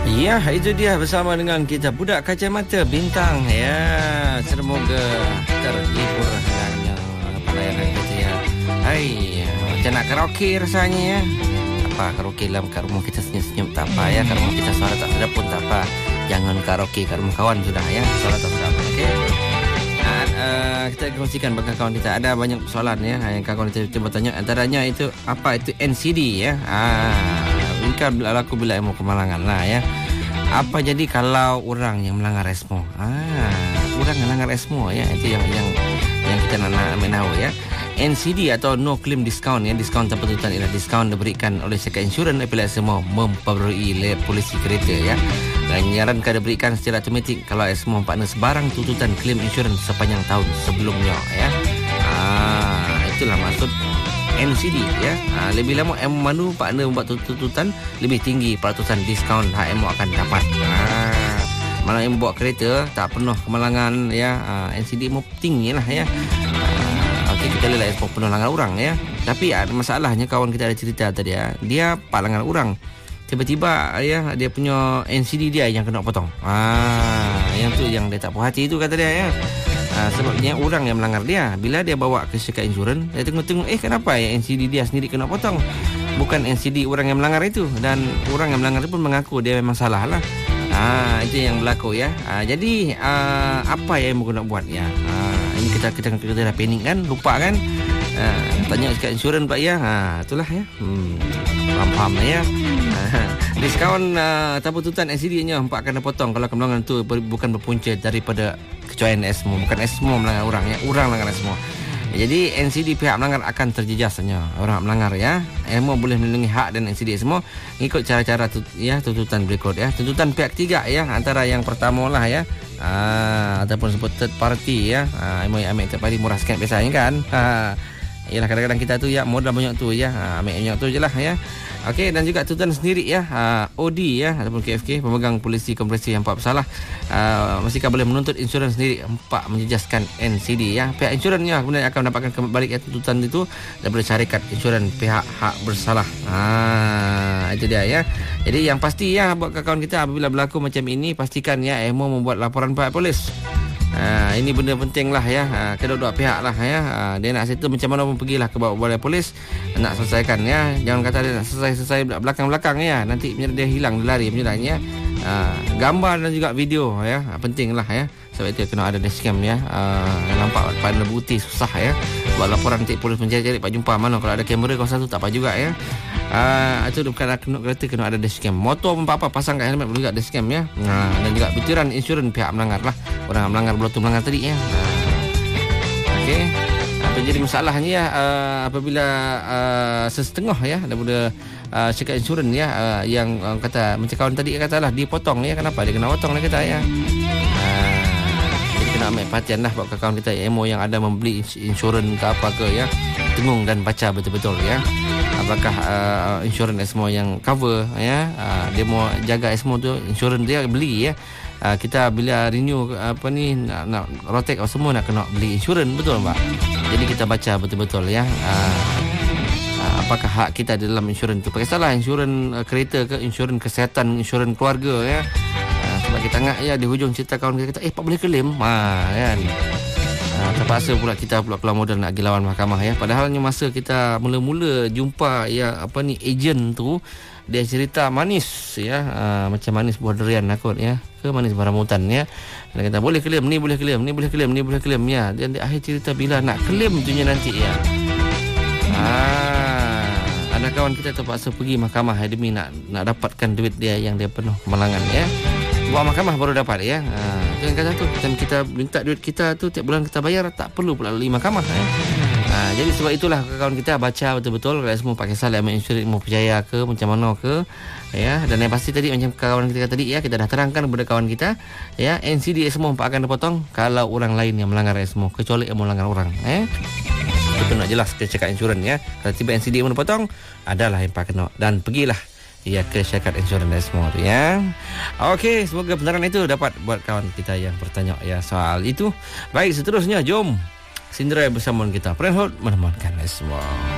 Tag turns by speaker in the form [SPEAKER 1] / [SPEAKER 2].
[SPEAKER 1] Ya, itu dia bersama dengan kita Budak Kacamata Bintang. Ya, semoga terhibur dengan pelayanan kita ya. Hai, macam nak karaoke rasanya ya. Apa karaoke dalam kat rumah kita senyum-senyum tak apa ya. Kat rumah kita suara tak sedap pun tak apa. Jangan karaoke kat rumah kawan sudah ya. Suara tak sedap. Okey. Kita kongsikan bagi kawan kita. Ada banyak soalan ya yang kawan kita cuba tanya. Antaranya itu apa itu NCD ya. Jika berlaku bila emo kemalangan lah ya. Apa jadi kalau orang yang melanggar SMO? Orang yang melanggar SMO ya, itu yang kita nak tahu ya. NCD atau no claim discount ya, diskaun tanpa tuntutan ialah diskaun diberikan oleh syarikat insurans apabila SMO memperbarui polisi kereta ya. Dan nyarankan diberikan secara automatik kalau SMO partner sebarang tuntutan claim insurans sepanjang tahun sebelumnya ya. Itulah maksud NCD ya. Lebih lama MO partner membuat tuntutan lebih tinggi peratusan diskaun HMO akan dapat. Malah yang membawa kereta tak penuh kemalangan ya, NCD mau tinggi lah ya. Okey, kita lihat SMO penuh langgar orang ya. Tapi ada masalahnya, kawan kita ada cerita tadi ya. Dia pak langgar orang. Tiba-tiba ya dia punya NCD dia yang kena potong. Yang tu yang dia tak puas hati tu kata dia ya. Sebabnya orang yang melanggar dia. Bila dia bawa ke syarikat insurans, dia tengok-tengok kenapa ya NCD dia sendiri kena potong, bukan NCD orang yang melanggar itu. Dan orang yang melanggar itu pun mengaku dia memang salah lah. Itu yang berlaku ya. Jadi apa yang mau nak buat ya? Ini kita dah panik kan, lupa kan. Tanya syarikat insurans pula ya. Itulah ya. Faham ya. Diskaun tanpa tuntutan NCD-nya empat akan dipotong kalau kemalangan itu bukan berpunca daripada kecuaian SMO. Bukan SMO melanggar orang ya, orang melanggar SMO. Jadi NCD pihak melanggar akan terjejasnya orang melanggar ya. SMO boleh melindungi hak dan NCD SMO ikut cara-cara tuntutan berikut ya. Tuntutan pihak ketiga ya, antara yang pertama lah ya. Ataupun sebut third party ya. Ambil third party murah sikit biasanya kan. Yalah, kadang-kadang kita tu ya modal banyak tu ya. Ambil banyak tu je lah ya. Okey, dan juga tuntutan sendiri ya, OD ya ataupun KFK, pemegang polisi komprehensif yang empat bersalah, masihkah boleh menuntut insurans sendiri empat menjejaskan NCD ya. Pihak insurans kemudian akan mendapatkan kembali tuntutan itu daripada syarikat insurans pihak hak bersalah. Itu dia ya. Jadi yang pasti ya buat kawan kita, apabila berlaku macam ini, pastikan ya MO membuat laporan pada polis. Ini benda penting lah ya. Kedua-dua pihak lah ya. Dia nak settle macam mana pun pergilah ke balai polis, nak selesaikan ya. Jangan kata dia nak selesai belakang-belakang ya. Nanti dia hilang, dia lari penyelanya. Gambar dan juga video ya, penting lah ya. Sebab itu kena ada dashcam ya. Nampak pada bukti susah ya. Buat laporan nanti polis mencari-cari pak jumpa mana. Kalau ada kamera kawasan tu tak apa juga ya. Itu bukan kereta kena ada dashcam. Motor pun apa pasang kat helmet boleh juga dashcam ya. Dan juga butiran insurans pihak melanggar lah. Orang melanggar belotu melanggar tadi ya. Okey. Apa jadi masalahnya ya, apabila setengah ya daripada syarikat insurans ya, yang kata macam kawan tadi katalah dipotong ya. Kenapa dia kena potong dia kata ya. Jadi kena ambil perhatian lah buat kawan kita MO yang ada membeli insurans ke apa ke ya. Dengung dan baca betul-betul ya. Apakah insurans SMO yang cover ya, dia mau jaga SMO tu, insurans dia beli ya. Kita bila renew nak rotek semua nak kena beli insurans, betul Pak? Jadi kita baca betul-betul ya. Apakah hak kita dalam insurans tu? Pakai salah insurans kereta ke, insurans kesihatan, insurans keluarga ya. Sebab kita ingat ya di hujung cerita kawan kita Pak boleh claim kan. Terpaksa pula kita keluar modal nak pergi lawan mahkamah ya. Padahalnya masa kita mula-mula jumpa ya ejen tu, dia cerita manis ya, macam manis buah durian nakut ya, ke manis buah rambutan ya. Dia kata boleh claim ni, boleh claim ni, boleh claim ni, boleh claim ya. Dan di akhir cerita bila nak claim tunya nanti ya. Ada kawan kita terpaksa pergi mahkamah demi nak dapatkan duit dia yang dia penuh kemalangan ya. Buat mahkamah baru dapat ya. Jangan kata tu kita minta duit kita tu tiap bulan kita bayar, tak perlu pula lalui mahkamah ya. Jadi sebab itulah kawan kita baca betul-betul kalau semua pakai salah insurans mau percaya ke macam mana ke ya. Dan yang pasti tadi macam kawan kita tadi ya, kita dah terangkan kepada kawan kita ya, NCD semua akan dipotong kalau orang lain yang melanggar semua, kecuali yang melanggar orang itu nak jelas ke syarikat insurans ya. Kalau tiba NCD pun dipotong, adalah yang pak kena, dan pergilah ya ke syarikat insurans semua tu ya. Okey, semoga penerangan itu dapat buat kawan kita yang bertanya ya soal itu. Baik, seterusnya jom Sindra bersama kita Prenhot menemankan semua.